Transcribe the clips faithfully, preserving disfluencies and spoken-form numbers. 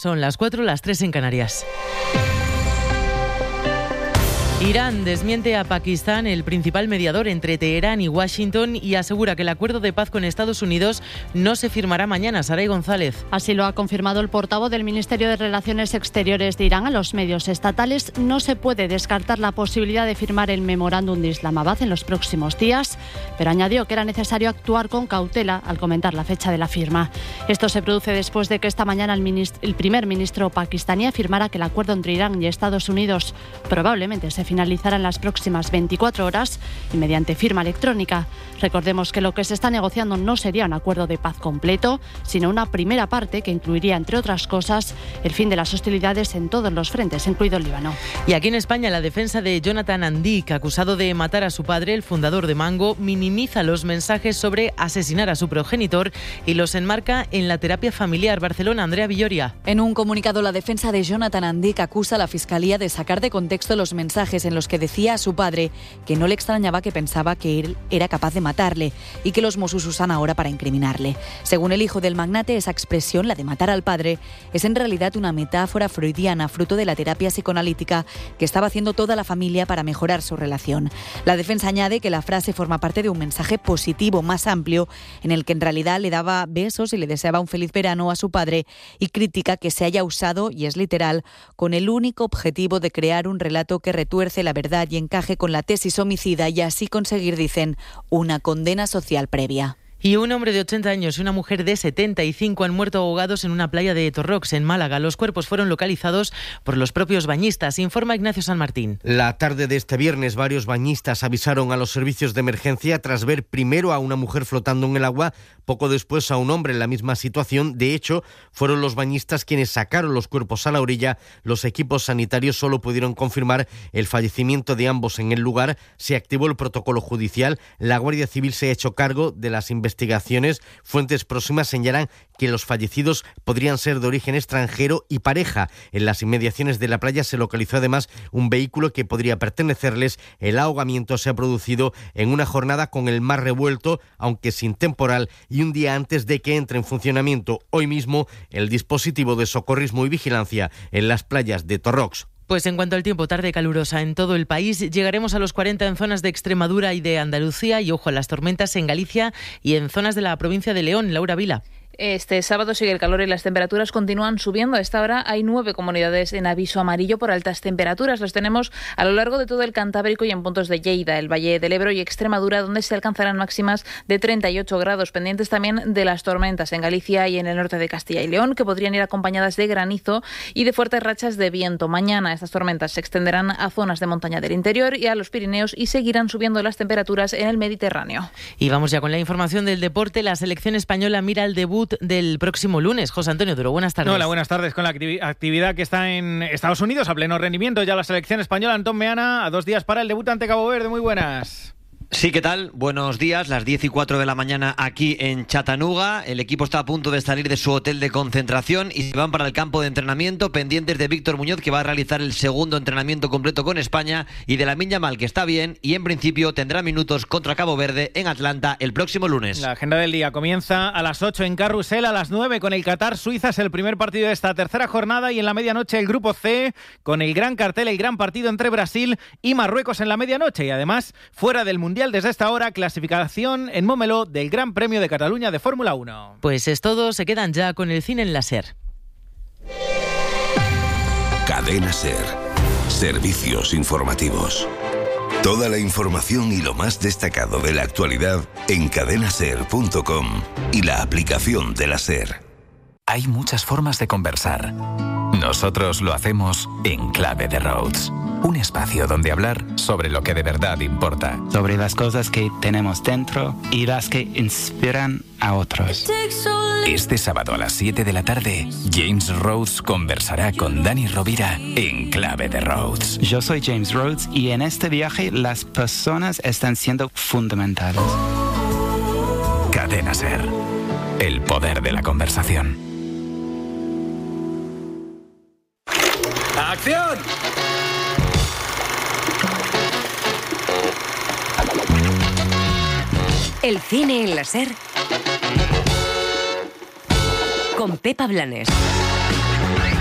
Son las cuatro, las tres en Canarias. Irán desmiente a Pakistán, el principal mediador entre Teherán y Washington, y asegura que el acuerdo de paz con Estados Unidos no se firmará mañana. Saray González. Así lo ha confirmado el portavoz del Ministerio de Relaciones Exteriores de Irán a los medios estatales. No se puede descartar la posibilidad de firmar el memorándum de Islamabad en los próximos días, pero añadió que era necesario actuar con cautela al comentar la fecha de la firma. Esto se produce después de que esta mañana el, minist- el primer ministro pakistaní afirmara que el acuerdo entre Irán y Estados Unidos probablemente se finalizará en las próximas veinticuatro horas y mediante firma electrónica. Recordemos que lo que se está negociando no sería un acuerdo de paz completo, sino una primera parte que incluiría, entre otras cosas, el fin de las hostilidades en todos los frentes, incluido el Líbano. Y aquí en España, la defensa de Jonathan Andic, acusado de matar a su padre, el fundador de Mango, minimiza los mensajes sobre asesinar a su progenitor y los enmarca en la terapia familiar. Barcelona, Andrea Villoria. En un comunicado, la defensa de Jonathan Andic acusa a la Fiscalía de sacar de contexto los mensajes en los que decía a su padre que no le extrañaba que pensaba que él era capaz de matarle y que los Mossos usan ahora para incriminarle. Según el hijo del magnate, esa expresión, la de matar al padre, es en realidad una metáfora freudiana fruto de la terapia psicoanalítica que estaba haciendo toda la familia para mejorar su relación. La defensa añade que la frase forma parte de un mensaje positivo más amplio en el que en realidad le daba besos y le deseaba un feliz verano a su padre, y critica que se haya usado, y es literal, con el único objetivo de crear un relato que retuerce la verdad y encaje con la tesis homicida y así conseguir, dicen, una condena social previa. Y un hombre de ochenta años y una mujer de setenta y cinco han muerto ahogados en una playa de Torrox, en Málaga. Los cuerpos fueron localizados por los propios bañistas, informa Ignacio San Martín. La tarde de este viernes, varios bañistas avisaron a los servicios de emergencia tras ver primero a una mujer flotando en el agua, poco después a un hombre en la misma situación. De hecho, fueron los bañistas quienes sacaron los cuerpos a la orilla. Los equipos sanitarios solo pudieron confirmar el fallecimiento de ambos en el lugar. Se activó el protocolo judicial. La Guardia Civil se ha hecho cargo de las investigaciones. investigaciones. Fuentes próximas señalan que los fallecidos podrían ser de origen extranjero y pareja. En las inmediaciones de la playa se localizó además un vehículo que podría pertenecerles. El ahogamiento se ha producido en una jornada con el mar revuelto, aunque sin temporal, y un día antes de que entre en funcionamiento hoy mismo el dispositivo de socorrismo y vigilancia en las playas de Torrox. Pues en cuanto al tiempo, tarde calurosa en todo el país. Llegaremos a los cuarenta en zonas de Extremadura y de Andalucía y ojo a las tormentas en Galicia y en zonas de la provincia de León. Laura Vila. Este sábado sigue el calor y las temperaturas continúan subiendo. A esta hora hay nueve comunidades en aviso amarillo por altas temperaturas. Los tenemos a lo largo de todo el Cantábrico y en puntos de Lleida, el Valle del Ebro y Extremadura, donde se alcanzarán máximas de treinta y ocho grados. Pendientes también de las tormentas en Galicia y en el norte de Castilla y León, que podrían ir acompañadas de granizo y de fuertes rachas de viento. Mañana estas tormentas se extenderán a zonas de montaña del interior y a los Pirineos y seguirán subiendo las temperaturas en el Mediterráneo. Y vamos ya con la información del deporte. La selección española mira al debut del próximo lunes. José Antonio Duro, buenas tardes. Hola, buenas tardes. Con la actividad que está en Estados Unidos a pleno rendimiento, ya la selección española. Antón Meana, a dos días para el debut ante Cabo Verde. Muy buenas. Sí, ¿qué tal? Buenos días, las diez y cuatro de la mañana aquí en Chattanooga. El equipo está a punto de salir de su hotel de concentración y se van para el campo de entrenamiento, pendientes de Víctor Muñoz, que va a realizar el segundo entrenamiento completo con España, y de Lamine Yamal, que está bien y en principio tendrá minutos contra Cabo Verde en Atlanta el próximo lunes. La agenda del día comienza a las ocho en Carrusel, a las nueve con el Qatar-Suiza, es el primer partido de esta tercera jornada, y en la medianoche el Grupo C con el gran cartel, el gran partido entre Brasil y Marruecos en la medianoche, y además fuera del Mundial desde esta hora, clasificación en Montmeló del Gran Premio de Cataluña de Fórmula uno. Pues es todo, se quedan ya con el cine en la SER. Cadena SER. Servicios informativos. Toda la información y lo más destacado de la actualidad en cadena ser punto com y la aplicación de la SER. Hay muchas formas de conversar. Nosotros lo hacemos en Clave de Rhodes. Un espacio donde hablar sobre lo que de verdad importa. Sobre las cosas que tenemos dentro y las que inspiran a otros. Este sábado a las siete de la tarde, James Rhodes conversará con Dani Rovira en Clave de Rhodes. Yo soy James Rhodes y en este viaje las personas están siendo fundamentales. Cadena SER. El poder de la conversación. ¡Acción! El cine en la SER con Pepa Blanes.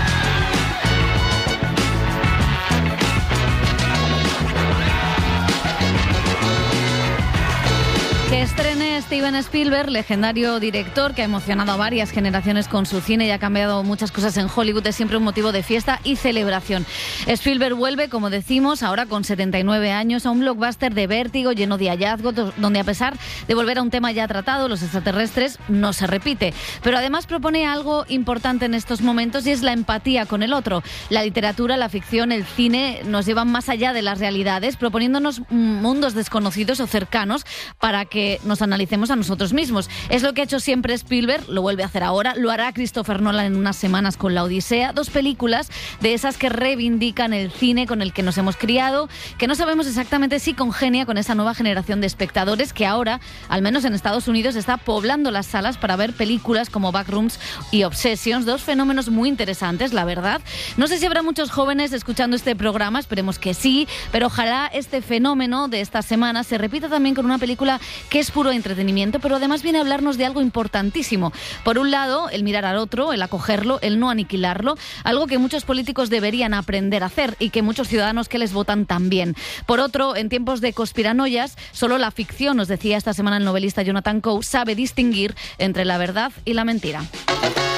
Que estrene Steven Spielberg, legendario director que ha emocionado a varias generaciones con su cine y ha cambiado muchas cosas en Hollywood, es siempre un motivo de fiesta y celebración. Spielberg vuelve, como decimos, ahora con setenta y nueve años, a un blockbuster de vértigo lleno de hallazgos, donde a pesar de volver a un tema ya tratado, los extraterrestres, no se repite. Pero además propone algo importante en estos momentos y es la empatía con el otro. La literatura, la ficción, el cine nos llevan más allá de las realidades, proponiéndonos mundos desconocidos o cercanos para que nos analicemos a nosotros mismos. Es lo que ha hecho siempre Spielberg, lo vuelve a hacer ahora, lo hará Christopher Nolan en unas semanas con La Odisea, dos películas de esas que reivindican el cine con el que nos hemos criado, que no sabemos exactamente si congenia con esa nueva generación de espectadores que ahora, al menos en Estados Unidos, está poblando las salas para ver películas como Backrooms y Obsessions, dos fenómenos muy interesantes, la verdad. No sé si habrá muchos jóvenes escuchando este programa, esperemos que sí, pero ojalá este fenómeno de esta semana se repita también con una película que es puro entretenimiento, pero además viene a hablarnos de algo importantísimo. Por un lado, el mirar al otro, el acogerlo, el no aniquilarlo, algo que muchos políticos deberían aprender a hacer y que muchos ciudadanos que les votan también. Por otro, en tiempos de conspiranoias, solo la ficción, nos decía esta semana el novelista Jonathan Coe, sabe distinguir entre la verdad y la mentira.